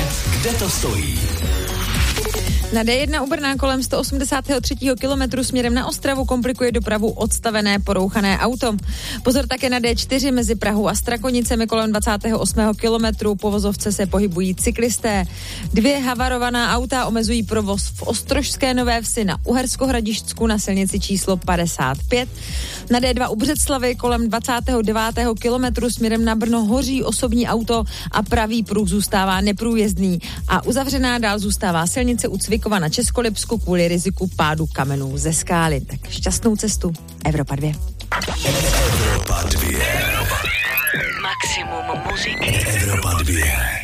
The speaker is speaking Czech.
kde to stojí. Na D1 u Brna kolem 183. kilometru směrem na Ostravu komplikuje dopravu odstavené porouchané auto. Pozor také na D4 mezi Prahou a Strakonicemi kolem 28. kilometru. Po vozovce se pohybují cyklisté. 2 havarovaná auta omezují provoz v Ostrožské Nové Vsi na Uhersko-Hradišťsku na silnici číslo 55. Na D2 u Břeclavi kolem 29. kilometru směrem na Brno hoří osobní auto a pravý pruh zůstává neprůjezdný. A uzavřená dál zůstává silnice u Cvikova na Českolipsku kvůli riziku pádu kamenů ze skály. Tak šťastnou cestu. Evropa 2. Evropa 2. Maximum muziky. Evropa 2.